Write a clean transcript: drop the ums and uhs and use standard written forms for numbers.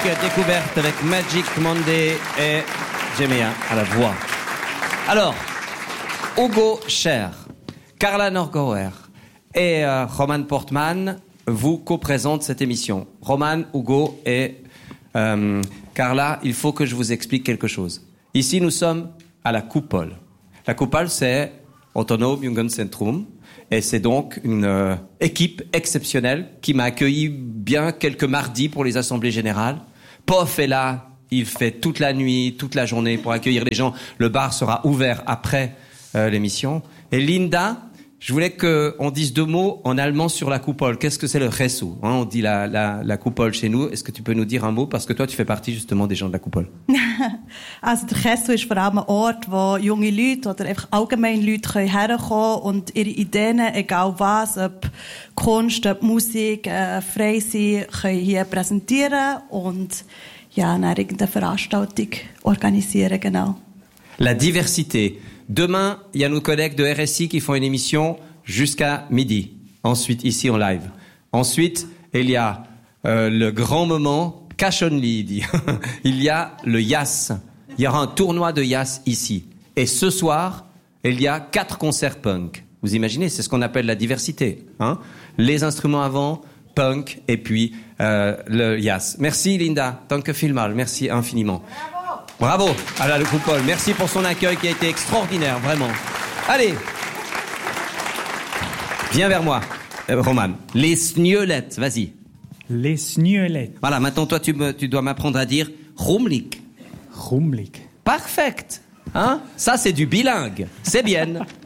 découverte avec Magic Monday et Jemea à la voix. Alors, Hugo Scher, Carla Norgauer et Roman Portman vous co-présentent cette émission. Roman, Hugo et Carla, il faut que je vous explique quelque chose. Ici, nous sommes à la Coupole. La Coupole, c'est Autonome Jugendzentrum. Et c'est donc une équipe exceptionnelle qui m'a accueilli bien quelques mardis pour les assemblées générales. Pof est là, il fait toute la nuit, toute la journée pour accueillir les gens. Le bar sera ouvert après l'émission. Et Linda, je voulais qu'on dise 2 mots en allemand sur la Coupole. Qu'est-ce que c'est le Resu, hein, on dit la Coupole chez nous. Est-ce que tu peux nous dire un mot? Parce que toi, tu fais partie justement des gens de la Coupole. Also der Resu ist vor allem ein Ort, wo junge Leute oder einfach allgemein Leute herkommen und ihre Ideen, egal was, ob Kunst, ob Musik, frei sein, können hier präsentieren und ja, eine irgendeine Veranstaltung organisieren, genau. La diversité. Demain, il y a nos collègues de RSI qui font une émission jusqu'à midi. Ensuite, ici en live. Ensuite, il y a le grand moment, Cachonli. Il y a le Yas. Il y aura un tournoi de Yas ici. Et ce soir, il y a 4 concerts punk. Vous imaginez, c'est ce qu'on appelle la diversité. Hein? Les instruments avant, punk, et puis le Yas. Merci Linda, danke vielmals, merci infiniment. Bravo à la Coupole. Merci pour son accueil qui a été extraordinaire, vraiment. Allez, viens vers moi, Roman. Les sniolettes, vas-y. Les sniolettes. Voilà, maintenant toi tu dois m'apprendre à dire rumlik. Rumlik. Parfait. Hein? Ça c'est du bilingue. C'est bien.